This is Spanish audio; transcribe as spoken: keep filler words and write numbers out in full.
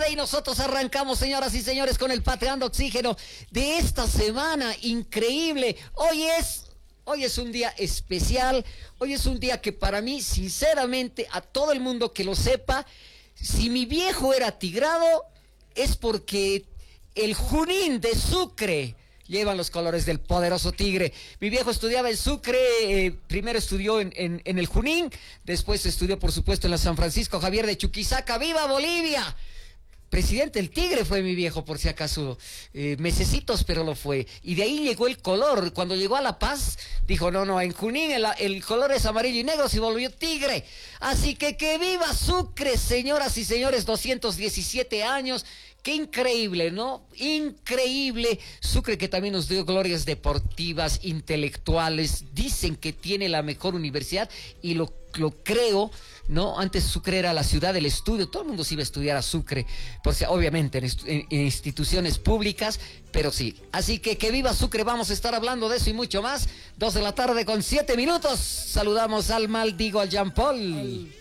y nosotros arrancamos, señoras y señores, con el Pateando Oxígeno de esta semana. Increíble. Hoy es, hoy es un día especial. Hoy es un día que para mí, sinceramente, a todo el mundo que lo sepa, si mi viejo era tigrado, es porque el Junín de Sucre llevan los colores del poderoso tigre. Mi viejo estudiaba en Sucre, eh, primero estudió en, en, en el Junín, después estudió, por supuesto, en la San Francisco Javier de Chuquisaca. ¡Viva Bolivia! Presidente del Tigre fue mi viejo, por si acaso, eh, mesecitos, pero lo fue. Y de ahí llegó el color. Cuando llegó a La Paz, dijo, no, no, en Junín el, el color es amarillo y negro, se volvió tigre. Así que que viva Sucre, señoras y señores, doscientos diecisiete años. Qué increíble, ¿no? Increíble. Sucre, que también nos dio glorias deportivas, intelectuales. Dicen que tiene la mejor universidad y lo, lo creo, ¿no? Antes Sucre era la ciudad del estudio. Todo el mundo se iba a estudiar a Sucre, pues, obviamente en, en, en instituciones públicas, pero sí. Así que que viva Sucre. Vamos a estar hablando de eso y mucho más. Dos de la tarde con siete minutos. Saludamos al Maldigo, al Jean Paul.